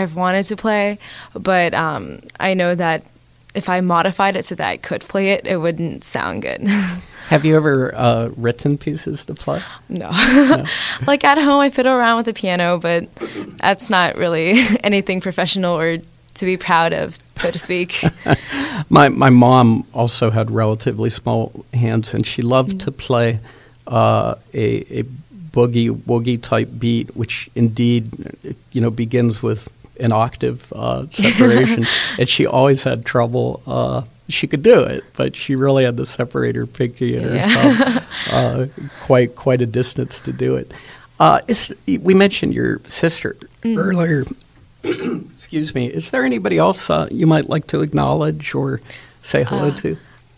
I've wanted to play, but I know that if I modified it so that I could play it, it wouldn't sound good. Have you ever written pieces to play? No. Like at home, I fiddle around with the piano, but that's not really anything professional or to be proud of, so to speak. My mom also had relatively small hands, and she loved to play a boogie-woogie type beat, which indeed, begins with an octave separation, and she always had trouble. She could do it, but she really had to separate her pinky and herself quite a distance to do it. We mentioned your sister earlier. Excuse me. Is there anybody else you might like to acknowledge or say hello to?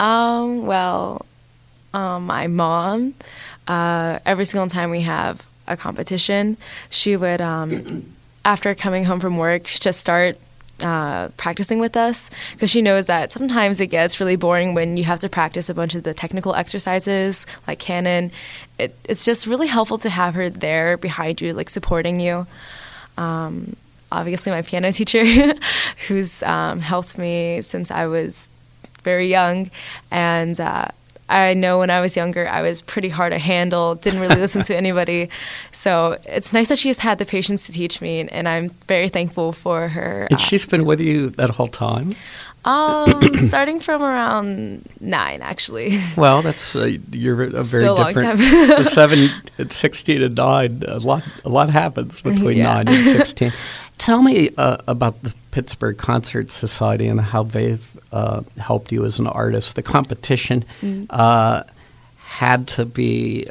My mom. Every single time we have a competition, she would, after coming home from work, just start practicing with us, because she knows that sometimes it gets really boring when you have to practice a bunch of the technical exercises like canon. It's just really helpful to have her there behind you, like supporting you. Obviously my piano teacher who's helped me since I was very young, and I know when I was younger, I was pretty hard to handle, didn't really listen to anybody. So it's nice that she's had the patience to teach me, and I'm very thankful for her. And she's been with you that whole time? Starting from around 9, actually. Well, that's you're a very still different. Long time. 16 and 9. A lot happens between 9 and 16. Tell me about the Pittsburgh Concert Society and how they've helped you as an artist. The competition had to be,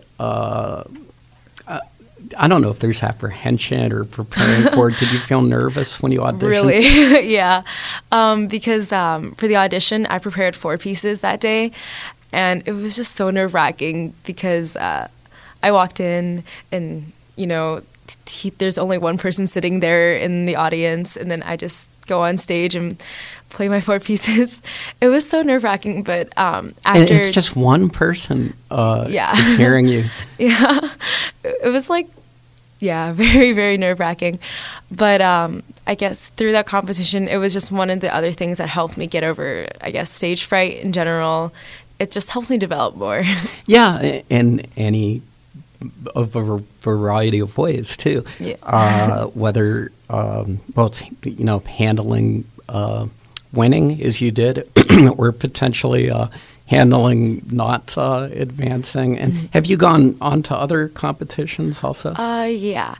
I don't know if there's apprehension or preparing for it. Did you feel nervous when you auditioned? Really? Yeah. Because for the audition, I prepared 4 pieces that day, and it was just so nerve-wracking because I walked in and, there's only one person sitting there in the audience, and then I just go on stage and play my 4 pieces. It was so nerve-wracking, but after... And it's just one person is hearing you. Yeah. It was very, very nerve-wracking. But I guess through that competition, it was just one of the other things that helped me get over, stage fright in general. It just helps me develop more. Yeah, in any of a variety of ways too. Yeah. Whether it's handling winning as you did, or potentially handling not advancing. And have you gone on to other competitions also? Yeah.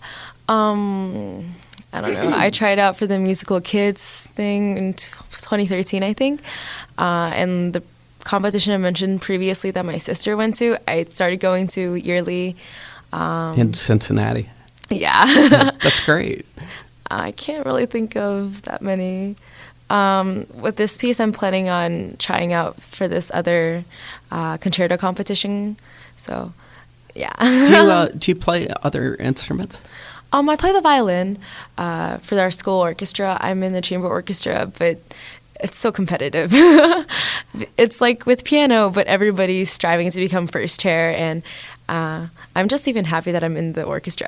I don't know. I tried out for the Musical Kids thing in 2013, I think, and the competition I mentioned previously that my sister went to, I started going to yearly. In Cincinnati. Yeah. That's great. I can't really think of that many. With this piece, I'm planning on trying out for this other concerto competition. So, yeah. Do you play other instruments? I play the violin for our school orchestra. I'm in the chamber orchestra, but it's so competitive. It's like with piano, but everybody's striving to become first chair, and I'm just even happy that I'm in the orchestra.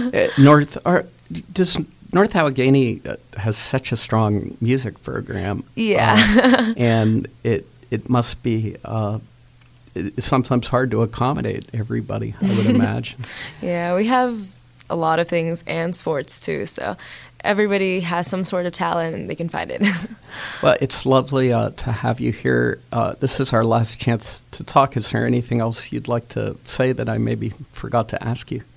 North Allegheny has such a strong music program. Yeah. And it must be it's sometimes hard to accommodate everybody, I would imagine. Yeah, we have a lot of things and sports too, so everybody has some sort of talent and they can find it. Well, it's lovely to have you here. This is our last chance to talk. Is there anything else you'd like to say that I maybe forgot to ask you?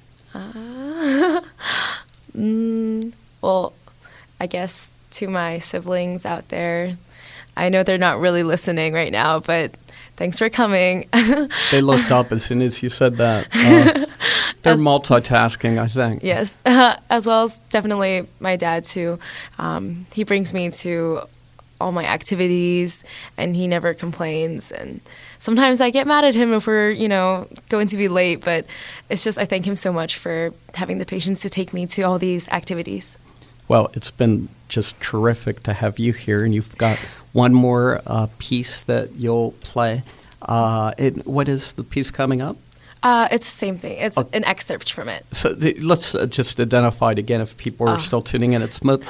Well, I guess to my siblings out there, I know they're not really listening right now, but thanks for coming. They looked up as soon as you said that. They're multitasking, I think. Yes, as well as definitely my dad, too. He brings me to all my activities, and he never complains. And sometimes I get mad at him if we're, going to be late, but it's just I thank him so much for having the patience to take me to all these activities. Well, it's been just terrific to have you here, and you've got one more piece that you'll play. What is the piece coming up? It's the same thing. It's an excerpt from it. So let's just identify it again if people are still tuning in. It's